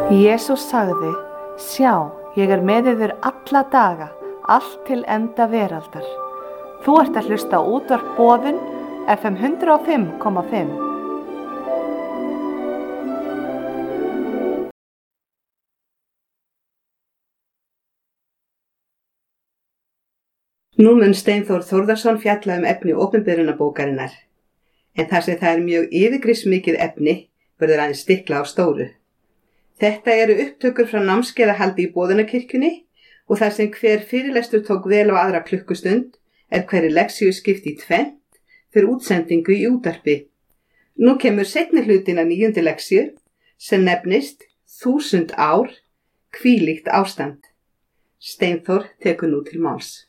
Jesús sagði, sjá, ég með yður alla daga, allt til enda veraldar. Þú ert að hlusta á útvarp Boðun, FM 105,5. Nú mun Steinþór Þórðarson fjalla efni opinberunarbókarinnar, en þar sem það mjög yfirgripsmikið efni verður aðeins stikla á stóru. Þetta eru upptökur frá námskeiðahaldi í Boðunarkirkjunni og þar sem hver fyrirlestur tók vel á aðra klukkustund hverri leksíu skipt í tvennt fyrir útsendingu í útvarpi. Nú kemur seinni hlutin af 9. leksíu sem nefnist 1000 ár, hvílíkt ástand. Steinþór tekur nú til máls.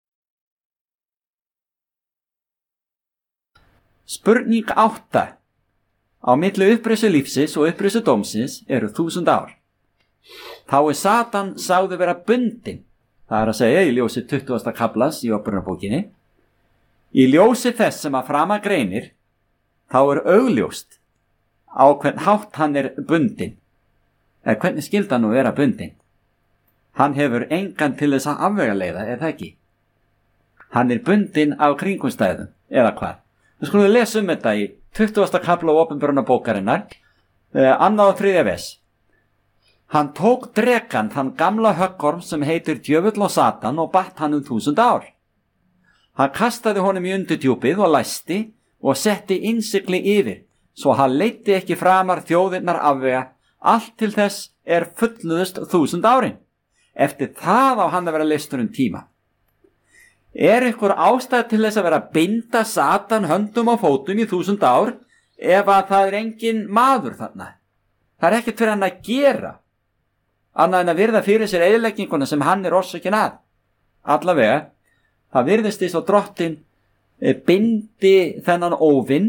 Spurning 8. Á milli upprisu lífsins og upprisu dómsins eru 1000 ár. Þá Satan sagður vera bundinn, það að segja í ljósi 20. kaflas í Opinberunarbókinni. Í ljósi þess sem að framan greinir, þá augljóst á hvern hátt hann bundinn. Eða hvernig skyldi hann nú vera bundinn? Hann hefur engan til þess að afvegaleiða, eða ekki? Hann bundinn af kringumstæðum, eða hvað? Við skulum lesa þetta í 20. kafla á Opinberunarbókarinnar, 2. og 3. vers. Hann tók drekann, þann gamla höggorm sem heitir djöfull og Satan og batt hann 1000 ár. Hann kastaði honum í undirdjúpið og læsti og setti innsigli yfir, svo hann leiddi ekki framar þjóðirnar afvega, allt til þess fullnuðust 1000 árin. Eftir það á hann að vera leystur tíma. Ykkur ástæð til þess að vera að binda Satan höndum og fótum í 1000 ár ef að það engin maður þarna? Það ekkert fyrir hann að gera, annað en að virða fyrir sér eyðilegginguna sem hann orsökin að. Allavega, það virðist því svo drottinn bindi þennan óvinn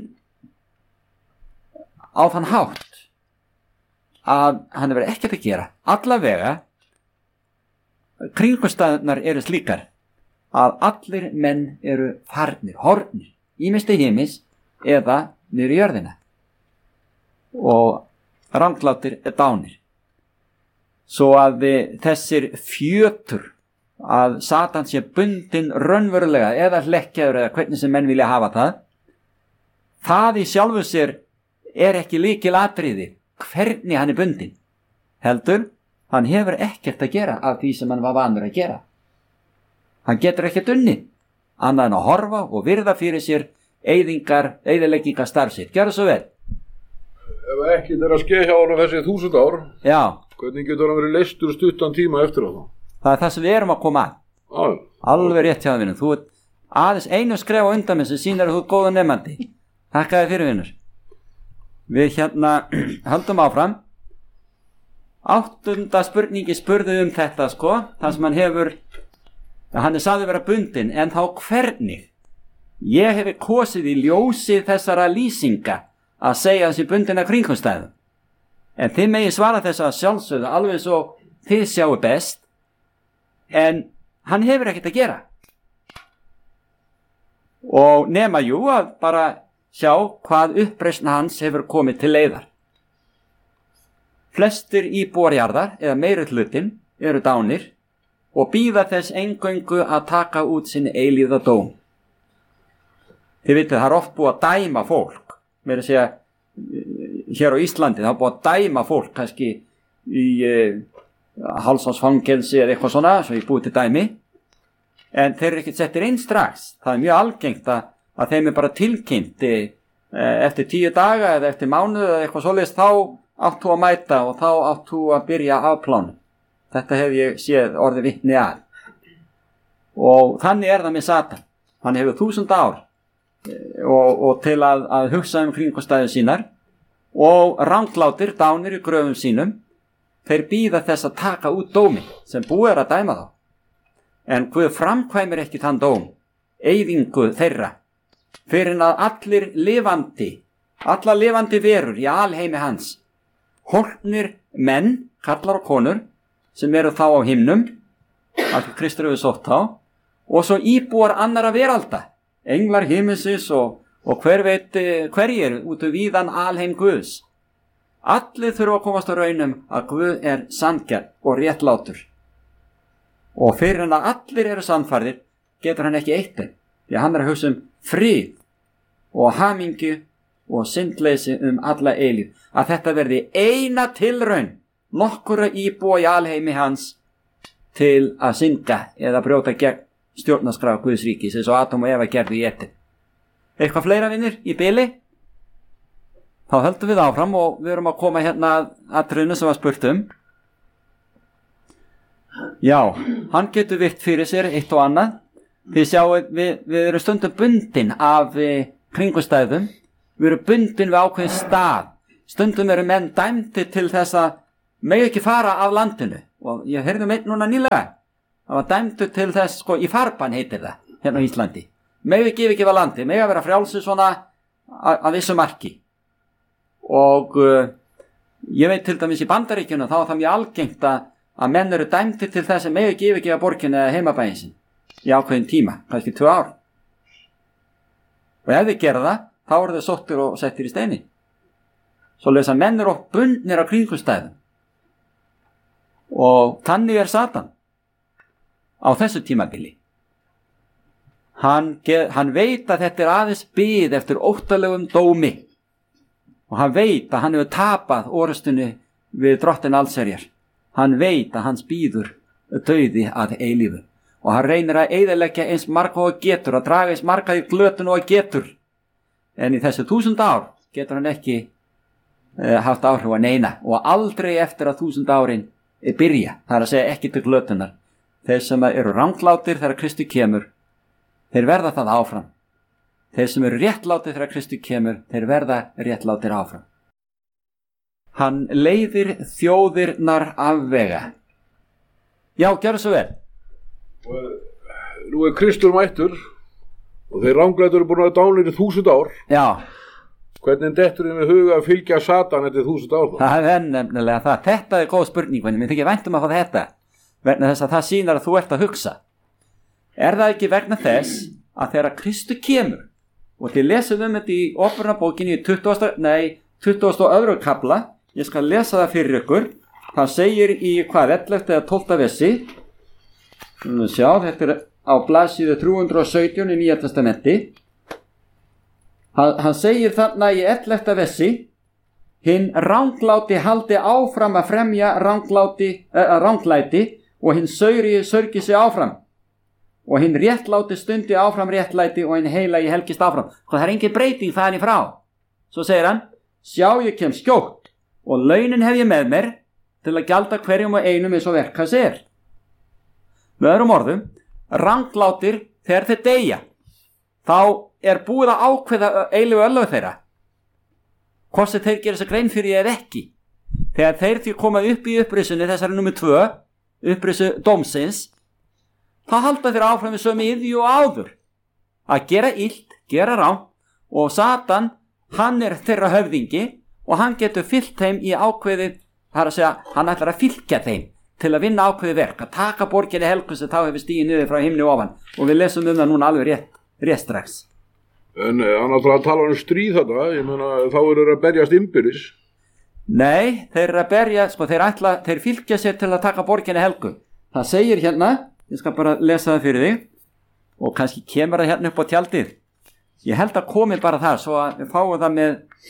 á þann hátt að hann verið ekkert að gera. Allavega, kringumstæðurnar slíkar að allir menn farnir, horfnir, ýmist í heimis eða niður í jörðina og ranglátir dánir. Svo að þessir fjötur að Satan sé bundinn raunverulega eða hlekkjaður eða hvernig sem menn vilja hafa það í sjálfu sér ekki lykilatriði hvernig hann bundinn. Heldur, hann hefur ekkert að gera af því sem hann var vanur að gera. Hann getur ekkert unnið, annað en að horfa og virða fyrir sér eyðileggingar starfsitt. Gjörðu svo vel. Ef ekkert að skeið hjá honum þessi 1000 ár, já, hvernig getur hann verið leystur stuttan tíma eftir það? Það það sem við erum að koma að. Alveg rétt hjá það, vinur. Þú aðeins einu skref á undan með sem sýnir að þú góða nefandi. Þakka þér fyrir, vinur. Við höldum áfram. 8. spurningi spurði þetta, það sem hann sagði vera bundinn, en þá hvernig? Ég hef kosið í ljósi þessara lýsinga að segja þessi bundinn af kringumstæðum. En þið megi svara þess að sjálfsögðu alveg svo þið sjáu best, en hann hefur ekkert að gera. Og nema að bara sjá hvað uppreisn hans hefur komið til leiðar. Flestir íbúar jarðar, eða meiri hlutin, dánir, og bíða þess eingöngu að taka út sinn eilífða dóm. Þið vitið, það oft búið að dæma fólk. Meira að segja, hér á Íslandi, það búið að dæma fólk, kannski í hálfsársfangelsi eða eitthvað svona, svo ég búið til dæmi. En þeir ekkert settir inn strax. Það mjög algengt að þeim bara tilkynnt eftir 10 daga eða eftir mánuð eða eitthvað svoleiðis, þá átt þú að mæta og þá átt þú að byrja afplánu. Þetta hef ég séð orðið vitni að. Og þannig það með Satan. Hann hefur 1000 ár og til að hugsa kringumstæður sínar og ranglátir dánir í gröfum sínum, þeir bíða þess að taka út dóminn sem búið að dæma þá. En Guð framkvæmir ekki þann dóm, eyðingu þeirra, fyrir að allar lifandi verur í alheimi hans, horfnir menn, kallar og konur, sem þá á himnum, að Kristur hefur sótt þá, og svo íbúar annara veralda, englar himinsins og hver veit hverjir út víðan alheim Guðs. Allir þurfa að komast á raunum að Guð sanngjarn og réttlátur. Og fyrir hann að allir eru sannfærðir getur hann ekki eitt þeim, því hann að hugsa frið og hamingju og syndleysi alla eilíð, að þetta verði eina tilraun nokkura íbúa í alheimi hans til að synda eða brjóta gegn stjórnarskrá Guðs ríkis, eins og Adam og Eva gerðu í Eden. Eitthvað fleira, vinir, í bili? Þá höldum við áfram og við erum að koma hérna að trunu sem var spurt Já, hann getur virt fyrir sér eitt og annað. Þið sjáu, við erum stundum bundin af kringumstæðum. Við erum bundin við ákveðin stað. Stundum eru menn dæmdir til þess að megi ekki fara af landinu. Og ég heyrði einn núna nýlega. Það var dæmdur til þess, í farbann heitir það, hérna á Íslandi. Megi ekki yfirgefa landi, megi að vera frjálsir svona að vissu marki. Og ég veit til dæmis í Bandaríkjunum, þá er það mjög algengt að menn eru dæmdir til þess að megi ekki yfirgefa borginu eða heimabæinn sinn í ákveðin tíma, kannski 2 ár. Og ef þið gera það, þá eru þið sóttir og settir í steini. Svoleiðis að menn eru oft bundnir á kringumstæðum. Og þannig Satan á þessu tímabili. Hann veit að þetta aðeins bið eftir óttalegum dómi og hann veit að hann hefur tapað orustunni við drottin allsherjar. Hann veit að hans bíður dauði að eilífu og hann reynir að eyðileggja eins marga og getur, að draga eins marga í glötun og getur. En í þessu 1000 ár getur hann ekki haft áhrif að neina og aldrei eftir að 1000 árin byrja, það að segja ekki til glötunar. Þeir sem eru ranglátir þegar Kristi kemur, þeir verða það áfram. Þeir sem eru réttlátir þegar Kristi kemur, þeir verða réttlátir áfram. Hann leiðir þjóðirnar afvega. Já, gjörðu svo vel. Nú Kristur mættur og þeir ranglætur eru búin að dánleira 1000 ár. Já. Hvernig dettur við huga að fylgja Satan eftir 1000 ár? Það nefnilega það. Þetta góð spurning, menn þykir vænt að fá þetta. Vegna þess að það sýnar að þú ert að hugsa. Það ekki vegna þess að þegar Kristur kemur, og þið lesum þetta í Opinberunarbókinni í 22. kafla, ég skal lesa það fyrir ykkur. Það segir í 11. eða 12. versi. Sjá, þetta á blaðsíðu 317 í Nýja testamenti. Hann segir þarna í 11. versi: hinn rangláti haldi áfram að fremja ranglæti og hinn sörgi sig áfram og hinn réttláti stundi áfram réttlæti og hinn heilagi helgist áfram. Það er engin breyting þaðan í frá. Svo segir hann: sjá, ég kem skjótt og launin hef ég með mér til að gjalda hverjum og einum eins og verk hans er. Með öðrum orðum, ranglátir þegar þeir deyja, þá er búið að ákveða eilífu örlög þeirra, hvort sem þeir gera sér grein fyrir eða ekki. Þegar þeir því koma upp í upprisunni, þessari númer 2, upprisu dómsins, þá halda þeir áfram við sömu iðju og áður að gera illt, gera rangt, og Satan, hann er þeirra höfðingi og hann getur fylgt þeim í ákveðið, það er að segja, hann ætlar að fylgja þeim til að vinna ákveðið verk, að taka borginni helgu sem þá hefur stigið niður frá himni ofan, og við lesum það núna alveg rétt strax. En hann ætlar að tala stríð þetta, ég meina þá eru þeir að berjast innbyrðis. Nei, þeir eru að berja, þeir fylgja sér til að taka borginni helgu. Það segir hérna, ég skal bara lesa það fyrir þig, og kannski kemur það hérna upp á tjaldið. Ég held að komi bara það, svo að við fáum það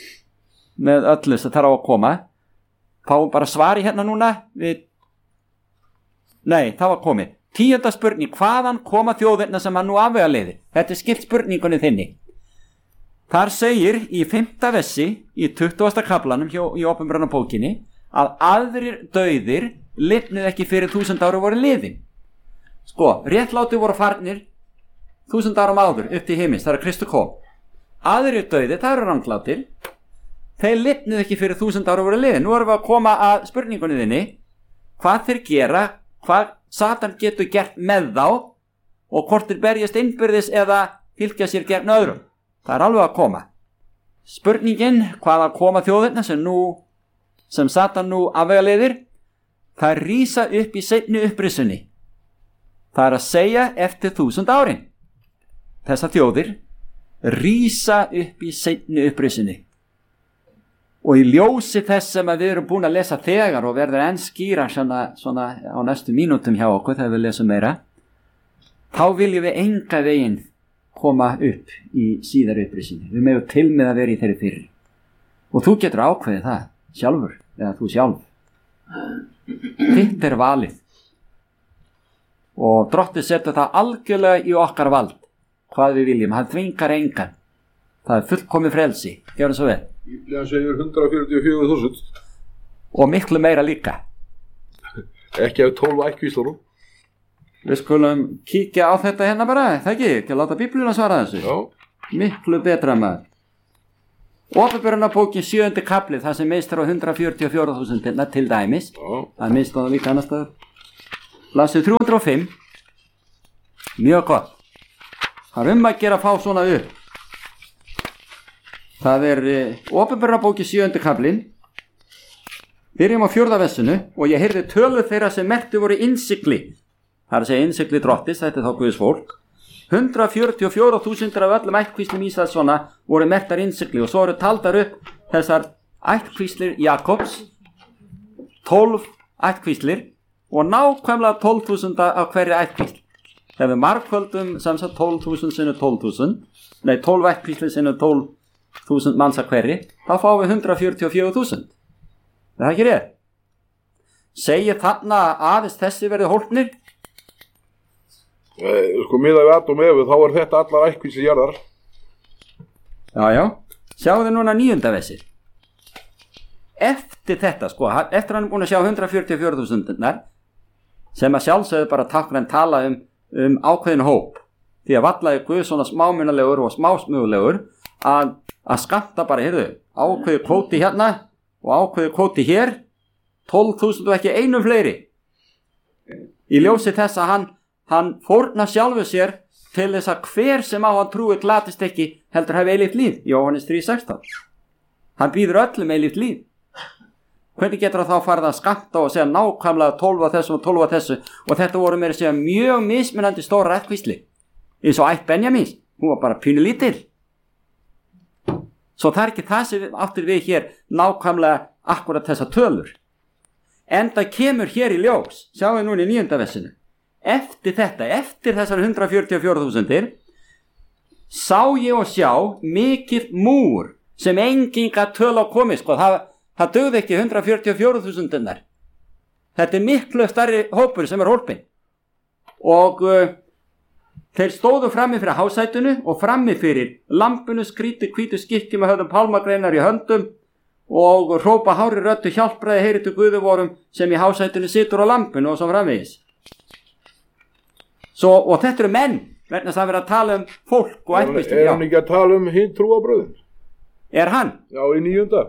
með öllu sem þarf á að koma. Fáum bara svari hérna núna við... Nei, það var komið. 10. spurning, hvaðan koma þjóðirna sem hann nú afvegaleiðir? Þetta er skipt spurningunni þinni. Þar segir í 5. versi í 20. kaflanum í Opinberunarbókinni að aðrir dauðir lifnuð ekki fyrir 1000 ára voru liðin. Sko, réttlátir voru farnir 1000 árum áður upp til himins, þar að Kristur kom. Aðrir dauðir, það eru ranglátir, þeir lifnuð ekki fyrir 1000 ára voru liðin. Nú erum við að koma að spurningunni þinni, hvað þeir gera, hvað Satan getur gert með þá og hvort þeir berjast innbyrðis eða fylgja sér gegn öðrum. Það er alveg að koma. Spurningin, hvaðan koma þjóðirna sem Satan nú afvegaleiðir, það rísa upp í seinni upprisunni. Það er að segja eftir 1000 árin. Þessar þjóðir rísa upp í seinni upprisunni. Og í ljósi þess sem að við erum búin að lesa þegar og verður enn skýra svona á næstu mínútum hjá okkur þegar við lesum meira, þá viljum við enga veginn koma upp í síðar upprisinni. Við megum til með að vera í þeirri fyrri. Og þú getur ákveðið það sjálfur, eða þú sjálf. Þitt valið. Og Drottinn setur það algjörlega í okkar vald, hvað við viljum. Hann þvingar engan. Það fullkomið frelsi. Gjör það svo vel. Bíblia segir 144.000. Og miklu meira líka. Ekki af 12 ættkvíslunum. Við skulum kíkja á þetta hérna bara, það ekki? Ekki að láta Biblíuna svara þessu. Já. Miklu betra maður. Opinberunarbókin 7. kapli, það sem minnst á 144.000 til dæmis. Já. Það minnst á það líka annars staðar. Lasið 305. Mjög gott. Það að gera að fá svona upp. Það Opinberunarbókin 7. kaplin. Byrjum á 4. versinu og ég heyrði tölu þeirra sem merktu voru innsigli. Það að segja innsigli Drottins, þetta þá Guðs fólk. 144.000 af öllum ættkvíslum Ísraelssona voru merktar innsigli og svo eru taldar upp þessar ættkvíslir Jakobs, 12 ættkvíslir og nákvæmlega 12.000 af hverju ættkvísl. Ef við margföldum sem sagt 12.000 sinni 12.000, nei 12 ættkvíslir sinni 12.000 manns af hverju, þá fáum við 144.000. Það ekki rétt? Segir þarna aðeins þessi verið hólpnir? Sko miðað við Adam og Evu, þá þetta allar ættkvíslir jarðar. Já. Sjáðu núna 9. versið. Eftir þetta, sko, eftir hann er búin að sjá 144.000 sem að sjálfsögðu bara táknrænt tala um ákveðin hóp. Því að vallaði Guð svona smámunalegur og smásmögulegur að skammta bara, heyrðu, ákveði kvóti hérna og ákveði kvóti hér, 12.000 og ekki einum fleiri. Í ljósi þess að hann fórna sjálfu sér til þess að hver sem á hann trúi glatist ekki heldur hafi eilíft líf. Jóhannes 3:16. Hann býður öllum eilíft líf. Hvernig getur það þá farið að skammta og segja nákvæmlega 12 af þessu og 12 af þessu og þetta voru meira að segja mjög mismunandi stóra ættkvísli. Eins og ætt Benjamins, hún var bara pínu lítil. Svo það er ekki það sem við áttir við hér nákvæmlega akkurat þessa tölur. En það kemur hér í ljós, sjáum við núna í 9. versinu. Eftir þetta, eftir þessar 144.000 sá ég og sjá mikill múr sem enginn gat tölu á komið, sko, það dugði ekki 144.000. Þetta miklu stærri hópur sem hólpinn. Og þeir stóðu frammi fyrir hásætunu og frammi fyrir lampinu, skríti hvítu skikki með höfðum pálmagreinar í höndum og hrópa hári röddu hjálpraði heyritu Guði vorum sem í hásætunu situr á lampinu og svo framvegis. Og þetta eru menn, vegna þess að vera að tala um fólk og ættkvísli. Er hann ekki að tala um hinn trúarbröðin? Er hann? Já, í 9.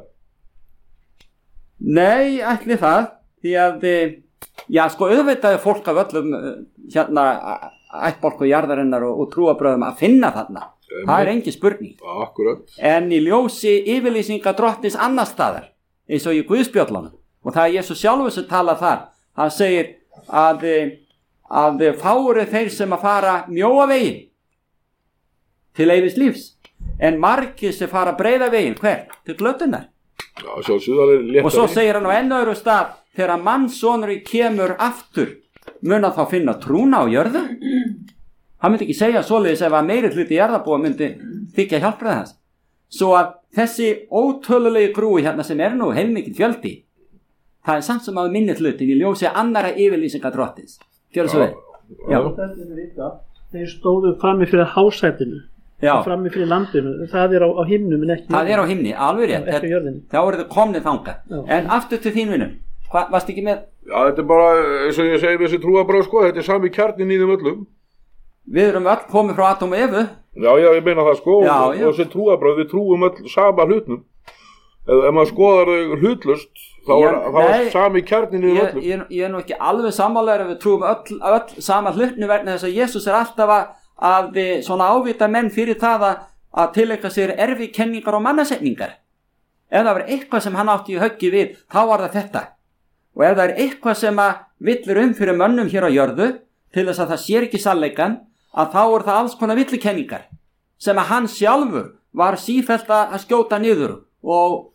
Nei, ætli það, því að, já, sko, auðvitaði fólk af öllum ættbálku jarðarinnar og trúarbröðum að finna þarna. Það er engin spurning. Akkurat. En í ljósi yfirlýsinga Drottins annars staðar, eins og í Guðspjöllunum, og það er Jesús sjálfur sem talar þar, hann segir að fári þeir sem að fara mjóa veginn til eilífs lífs, en margir sem fara breiða veginn, til glötunar. Já, sjálfsögðu, léttari. Og svo segir hann á enn öðru stað, þegar mannssonurinn kemur aftur, mun að þá finna trúna á jörðu? Hann myndi ekki segja svoleiðis ef að meiri hluti jarðarbúa myndi þykja hjálpraði hans. Svo að þessi ótölulegi grúi hérna sem nú heilmikið fjöldi, það er samt sem að minni hlutin í ljósi annara yfirlýsinga Drottins. Gjör svo vel. Já. Þeir stóðu frammi fyrir hásætinu. Já. Frammi fyrir landinu. Það er á himnum en ekki. Það er á himni, alveg rétt. Ekki jörðinu. Þá eru þau komnið þangað. En aftur til þín vinum. Varst ekki með? Já, þetta er bara, eins og ég segi þessi trúarbröð, sko, þetta er sami kjarnin í þeim öllum. Við erum öll komið frá Adam og Evu. Já, ég meina það, sko. Já. Og þessi trúarbröð, við trúum öll sama hlutnum. Ef maður skoðar þau hlutlust, þá er sami kjarnin í öllum. Ég er nú ekki alveg sammálaður ef við trúum öll sama hlutnu vegna þess að Jesús er alltaf að svona ávita menn fyrir það að tileika sér erfikenningar og mannasetningar. Ef það var eitthvað sem hann átti í höggi við, þá var það þetta. Og ef það er eitthvað sem að villir fyrir mönnum hér á jörðu, til þess að það sér ekki sannleikan, að þá er það alls konar villikenningar, sem að hann sjálfur var sífellt að skjóta niður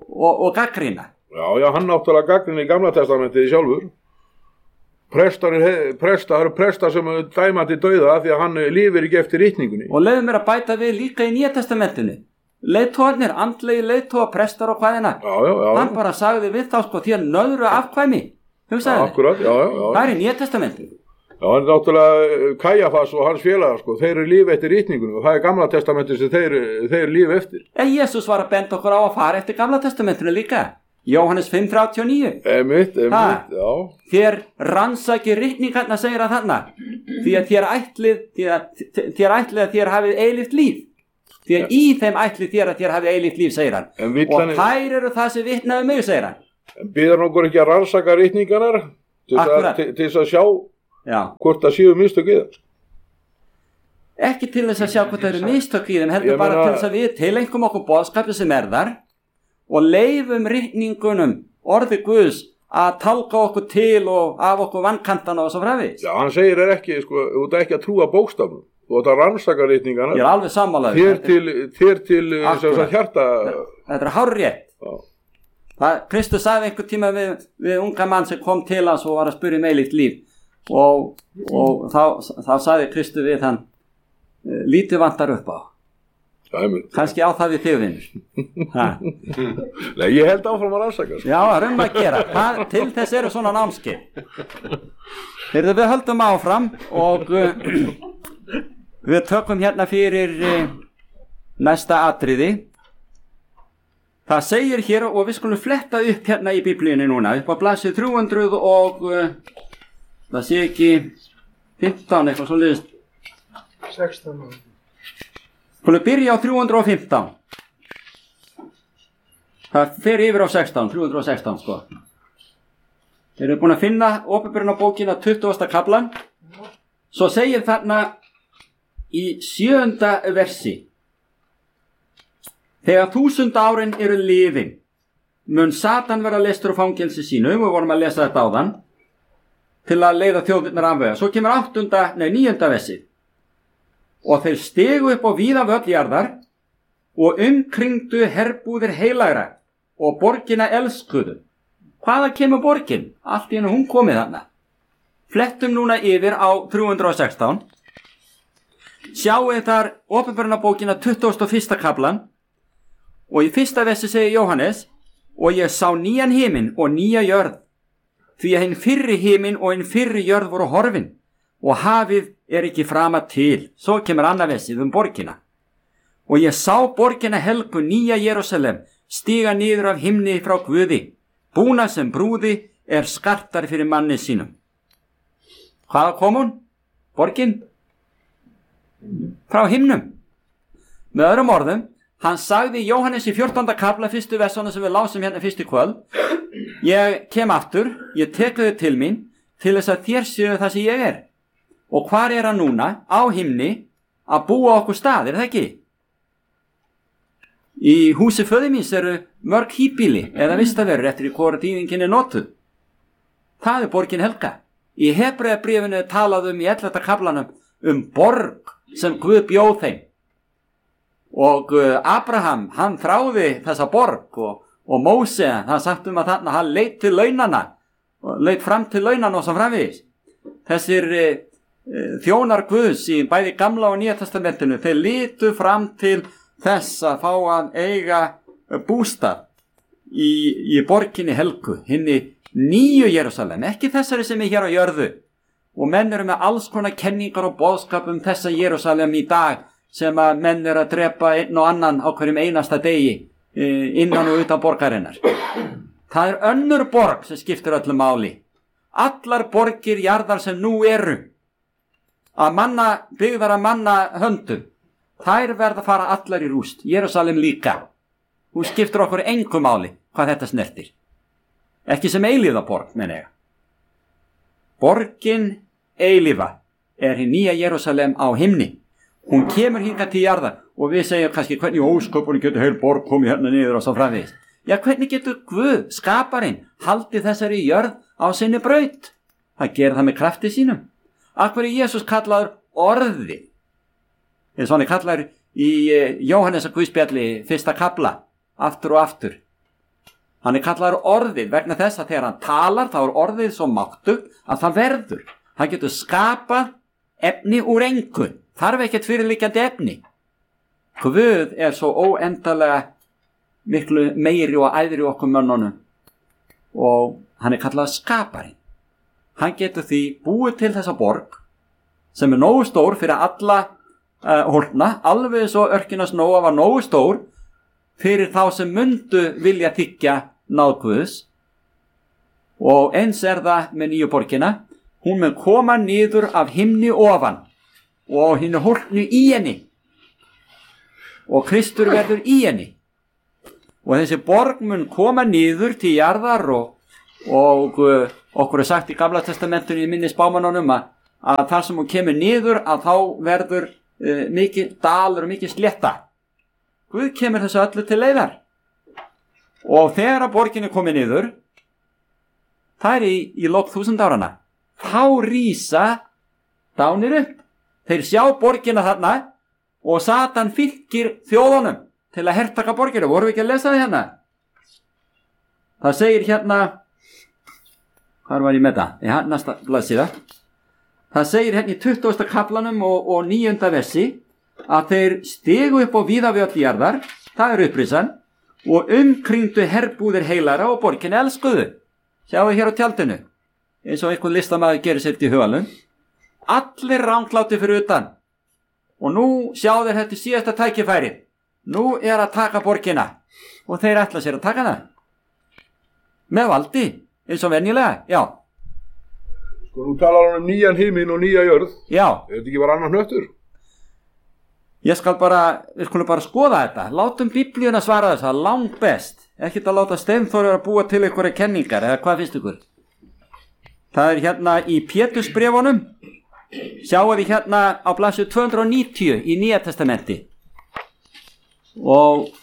og gaggrina. Já, hann náttúrulega gagnrýnir í Gamla testamentið sjálfur. Það eru prestar sem dæma til dauða því að hann lifir ekki eftir ritningunni. Og leiðum mér að bæta við líka í Nýja testamentinu. Leiðtogarnir, andlegi leiðtogar, prestar og hvaðina. Já. Hann bara sagði við þá sko, þér nöðru afkvæmi. Hugsaði þið? Akkurat, já. Það er í Nýja testamentinu. Já, hann er náttúrulega Kajafas og hans félagar sko, þeir eru lífi eftir ritningunni og það er Gamla testamentið sem þeir lífi eftir. En Jesús var að benda okkur á að fara eftir Gamla testamentinu líka. Jóhannes 5:39. Einmitt, já. Þér rannsaki ritningarna, segir að þarna, því að þér ætlið að þér hafið eilíft líf. Því að í þeim ætlið þér að þér hafið eilíft líf, segir hann. Og þær eru það sem vitnaði mig, segir hann. En biður nokkur ekki að rannsaka ritningarnar til þess að sjá hvort það séu mistök í þeim? Ekki til þess að sjá hvort það eru mistök í þeim, heldur bara til þess að við tilengum okkur boðskapið sem er þar og leifum ritningunum orði Guðs að talka okkur til og af okkur vankantana og svo framvegis. Já, hann segir ekki, sko, þú ert ekki að trúa bókstafnum, þú ert að rannsaka ritningarnar. Ég er alveg sammálaður. Þér til hjarta. Þetta er hárrétt. Kristus sagði einhver tíma við unga mann sem kom til hans og var að spyrja eilíft líf og þá sagði Kristus við hann, lítið vantar upp á. Kannski á það við þig, vinur. Nei, ég held áfram að rannsaka. Já, það er að gera. Til þess eru svona námskeið. Við höldum áfram og við tökum hérna fyrir næsta atriði. Það segir hér og við skulum fletta upp hérna í Biblíunni núna upp á blaðsíðu 300 og það sé ekki 15 eitthvað svo liðist 16. Skulum byrja á 315. Það fer yfir á 16, 316 sko. Þeir eru búin að finna Opinberunarbókina 20. kaflan. Svo segir þarna í 7. versi: Þegar 1000 árin eru liðin, mun Satan vera leystur úr fangelsi sínu, við vorum að lesa þetta áðan, til að leiða þjóðirnar afvega. Svo kemur 9. versi. Og þeir stegu upp á víða völl jarðar og umkringdu herbúðir heilagra og borgina elskuðu. Hvaða kemur borgin? Allt í hennu hún komið þarna. Flettum núna yfir á 316. Sjáið þar Opinberunarbókina 21. kaflan. Og í 1. versi segir Jóhannes: Og ég sá nýjan himinn og nýja jörð, því að hinn fyrri himinn og hinn fyrri jörð voru horfin, og hafið er ekki frama til. Svo kemur annað versið borgina. Og ég sá borgina helgu, nýja Jerúsalem, stiga niður af himni frá Guði, búna sem brúði er skartar fyrir manni sínum. Hvaða kom hún? Borgin? Frá himnum. Með öðrum orðum, hann sagði Jóhannes í 14. kafla 1. versana sem við lásum hérna fyrst í kvöld: Ég kem aftur, ég tek þau til mín til þess að þér séu það sem ég er. Og hvar er hann núna? Á himni, að búa okkur stað, er það ekki? Í húsi föður míns eru mörg híbýli eða vistaverur eftir í hvora þýðingin er notuð. Það er borgin helga. Í Hebreabréfinu er talað í 11. kaflanum borg sem Guð bjóð þeim. Og Abraham, hann þráði þessa borg og Móse, hann sagt að þarna hann leit til launana og leit fram til launana og svo framvegis. Þessir þjónar Guðs í bæði Gamla og Nýja testamentinu, þeir litu fram til þess að fá að eiga bústað í borginni helgu, hinni nýju Jerúsalem, ekki þessari sem er hér á jörðu. Og menn eru með alls konar kenningar og boðskap þessa Jerúsalem í dag, sem að menn eru að drepa einn og annan á hverjum einasta degi innan og utan borgarinnar. Það er önnur borg sem skiptir öllu máli. Allar borgir jarðar sem nú eru byggðar að manna höndum, þær verða að fara allar í rúst. Jerúsalem líka. Hún skiptir okkur engu máli hvað þetta snertir. Ekki sem eilífa borg, menn ég. Borgin eilífa er hinn nýja Jerúsalem á himni. Hún kemur hingað til jarðar og við segjum kannski hvernig ósköpunni getur heil borg komið hérna niður og svo framvegis. Já, hvernig getur Guð, skaparinn, haldið þessari jörð á sinni braut? Það gerir það með krafti sínum. Akkur er Jesús kallaður orði. Svona kallaður í Jóhannesar Guðspjalli 1. kafla, aftur og aftur. Hann er kallaður orðið vegna þess að þegar hann talar þá er orðið svo máttug að það verður. Hann getur skapað efni úr engu. Þarf ekkert fyrirliggjandi efni. Guð er svo óendalega miklu meiri og æðri okkur mönnunum og hann er kallaður skapari. Hann getur því búið til þessa borg sem er nógu stór fyrir alla hólpna, alveg svo Örkinas Nóa var nógu stór fyrir þá sem mundu vilja þiggja náð Guðs. Og eins er það með nýju borgina. Hún mun koma niður af himni ofan og hinn hólpnu í henni og Kristur verður í henni. Og þessi borg mun koma niður til jarðar og okkur er sagt í Gamla testamentinu í minni spámanunum að þar sem hún kemur niður að þá verður mikið dalur og mikið slétta. Guð kemur þessu öllu til leiðar. Og þegar að borgin er komið niður, það er í lok 1000 árana, þá rísa dánir upp. Þeir sjá borgina þarna og Satan fylgir þjóðunum til að hertaka borgina. Vorum við ekki að lesa það hérna? Það segir hérna, hvar var ég með það? Næsta blaðsíða. Það segir hérna í 20. kaflanum og 9. versi að þeir stigu upp á víða við öll jarðar, það er upprisan, og umkringdu herbúðir heilara og borginni elskuðu. Sjáu hér á tjaldinu, eins og einhvern listamaður gerir sér til hugalun. Allir ránkláti fyrir utan. Og nú sjá þeir þetta síðasta tækifæri. Nú er að taka borgina. Og þeir ætla sér að taka hana. Með valdi, eins og venjulega, já. Sko, nú talar hann nýjan himinn og nýja jörð. Já. Er þetta ekki bara annar hnöttur? Við skulum bara skoða þetta. Látum Biblíuna svara þess, það er langt best. Ekkert að láta Steinþór að búa til einhverja kenningar, eða hvað finnst ykkur? Það er hérna í Pétursbréfunum. Sjáum við hérna á blaðsíðu 290 í Nýja testamenti. Og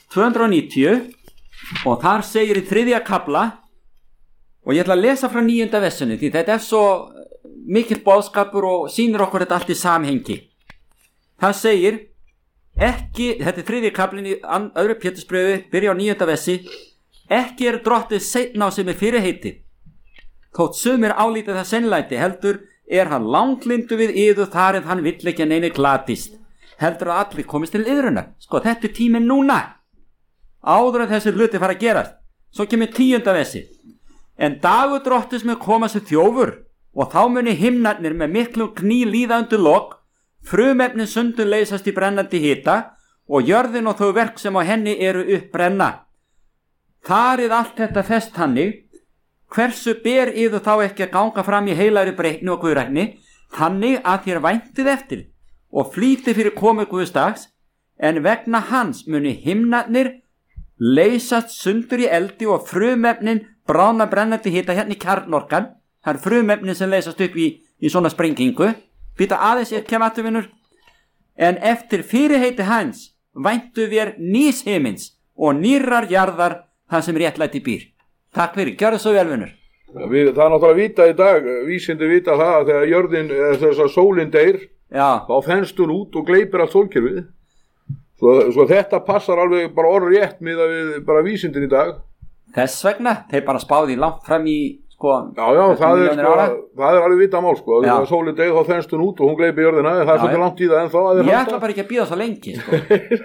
290, og þar segir í 3. kafla, og ég ætla að lesa frá 9. versunni, því þetta er svo mikill boðskapur og sýnir okkur þetta allt í samhengi. Það segir, þetta er 3. kaflinn í öðru Pétursbréfi, byrja á 9. versi, ekki er drottið seinna á sem er fyrirheitið. Þótt sumir álítið það seinlæti, heldur er hann langlindu við yður þar en hann vill ekki neini glatist. Heldur að allir komist til yðruna. Sko, þetta er tíminn núna. Áður en þessi hluti fara að gerast. Svo kemur 10. versi. En dagur drottis mun koma sér þjófur og þá muni himnarnir með miklum kný líða undir lok, frumefnin sundun leysast í brennandi hita og jörðin og þau verk sem á henni eru uppbrenna. Þarið allt þetta fest hannig, hversu ber yður þá ekki að ganga fram í heilagri breytni og guðrækni, þannig að þér væntið eftir og flýtið fyrir komu Guðsdags, en vegna hans muni himnarnir leysast sundur í eldi og frumefnin bráðna brennandi hita hérna í kjarnorkan. Það er frumefnin sem leysast upp í svona sprengingu. Býta aðeins ég kem afturvinnur. En eftir fyrirheiti hans væntu við nýs himins og nýrrar jarðar það sem réttlæti býr. Takk fyrir, gjörðu svo vel, vinnur. Það er náttúrulega vita í dag, vísindi vita það að þegar jörðin, þess að sólin deyr, þá þenst hún út og gleypir allt sólkerfið. Svo þetta passar alveg bara orðrétt miðað við bara vísindin í dag. Þess vegna, þeir bara spáði langt fram í, sko, Já, það er alveg vita mál, sko. Þegar sólin deyr þá þenst hún út og hún gleypir jörðina, það er svolítið langt í það ennþá. Ég ætla bara ekki að bíða svo lengi, sko.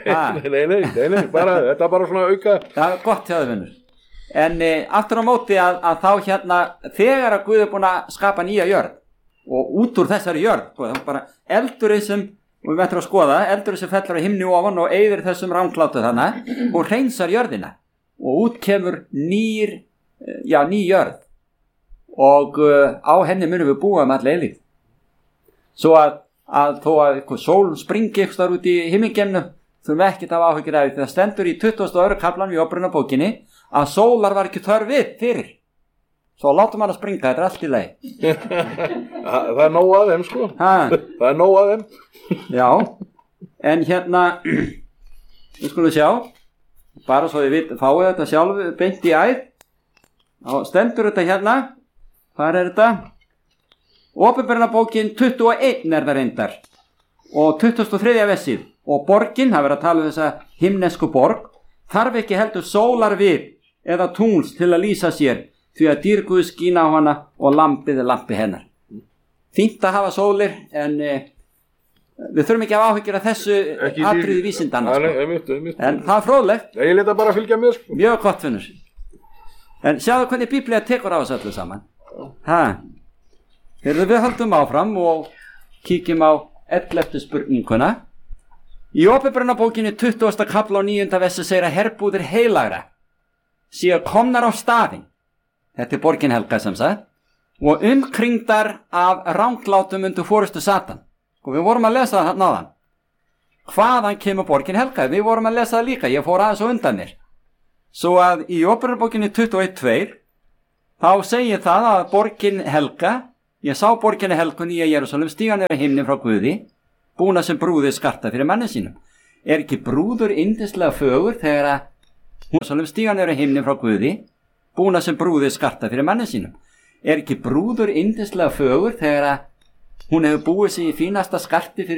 Nei, þetta er bara svona auka. Það er gott hjá þau, vinnur. En aftur á móti að þá hérna, þegar að Guð er búin að skapa nýja jörð og út úr þessari jörð, það er bara eldurinn sem, og við ætlum að skoða, eldurinn sem fellur á himni ofan og eyðir þessum ránklátu þannig, og hreinsar jörðina og út kemur ný jörð og á henni munum við búa allir eilíð. Svo að þó að eitthvað sól springi eitthvað þar út í himmingeimnu, þurfum við ekkert að hafa áhyggjur af því. Það stendur í 22. kaflanum í Opinberunarbókinni að sólar var ekki þörf við fyrir. Svo látum hann að springa, þetta er allt í lagi. Það er nóg að þeim, sko. Það er nóg að þeim. Já, en hérna, við skulum sjá, bara svo þið fáið þetta sjálf beint í æð. Þá stendur þetta hérna, hvað er þetta? Opinberunarbókin 21 er það reyndar og 23. versið. Og borgin, það verður að tala um þessa himnesku borg, þarf ekki heldur sólar við eða tungls til að lýsa sér, því að dýrguð skína á hana og lampið er lampi hennar. Fínt að hafa sólir, en við þurfum ekki að hafa áhyggjur af þessu atriði vísindana, sko. En það fróðlegt. Ég leta bara fylgja með, sko. Mjög gott, Finnur. En sjáðu hvernig Biblía tekur á þessu öllu saman. Þegar við höldum áfram og kíkjum á 11. spurninguna. Í Åpenbarunarbókinni 20. kafla og 9. versi segir að herbúðir heilagra séu komnar á staðinn. Þetta er borgin helga sem sagt. Og umkringdar af ranglátum undir forystu Satan. Og við vorum að lesa það náðan. Hvaðan kemur borgin helga? Við vorum að lesa það líka, ég fór aðeins og undan mér. Svo að í Åpenbarunarbókinni 21:2 þá segir það að borgin helga, ég sá borginni helgu nýja Jerúsalem stíga niður á himni frá Guði, búna sem brúðið skarta fyrir manni sínum. Er ekki brúður yndislega fögur þegar að Jerúsalem stíga niður á himni frá Guði, búna sem brúðið skarta fyrir manni sínum? Er ekki brúður yndislega fögur þegar að hún hefur búið sig í fínasta skarti fyrir